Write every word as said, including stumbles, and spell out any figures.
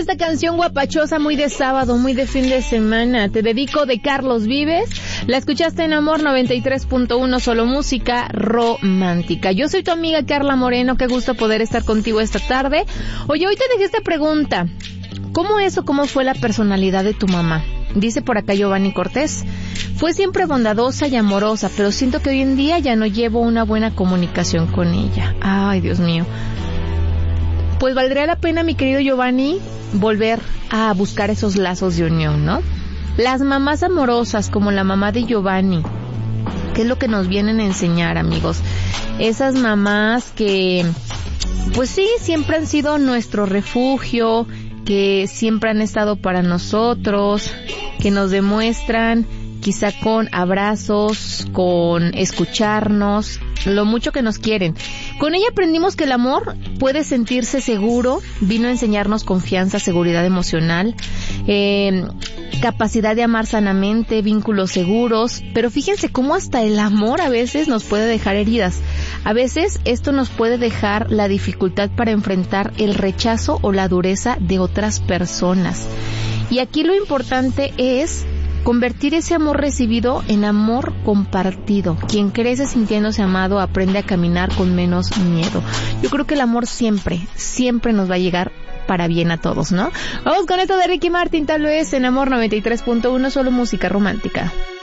esta canción guapachosa, muy de sábado, muy de fin de semana. Te dedico, de Carlos Vives. La escuchaste en Amor noventa y tres punto uno, solo música romántica. Yo soy tu amiga Carla Moreno, qué gusto poder estar contigo esta tarde. Oye, hoy te dejé esta pregunta. ¿Cómo es o cómo fue la personalidad de tu mamá? Dice por acá Giovanni Cortés. Fue siempre bondadosa y amorosa, pero siento que hoy en día ya no llevo una buena comunicación con ella. Ay, Dios mío. Pues valdría la pena, mi querido Giovanni, volver a buscar esos lazos de unión, ¿no? Las mamás amorosas, como la mamá de Giovanni, ¿qué es lo que nos vienen a enseñar, amigos? Esas mamás que, pues sí, siempre han sido nuestro refugio, que siempre han estado para nosotros, que nos demuestran, quizá con abrazos, con escucharnos, lo mucho que nos quieren. Con ella aprendimos que el amor puede sentirse seguro, vino a enseñarnos confianza, seguridad emocional, eh, capacidad de amar sanamente, vínculos seguros, pero fíjense cómo hasta el amor a veces nos puede dejar heridas. A veces esto nos puede dejar la dificultad para enfrentar el rechazo o la dureza de otras personas. Y aquí lo importante es convertir ese amor recibido en amor compartido. Quien crece sintiéndose amado aprende a caminar con menos miedo. Yo creo que el amor siempre, siempre nos va a llegar para bien a todos, ¿no? Vamos con esto de Ricky Martin, tal vez en Amor noventa y tres punto uno, solo música romántica.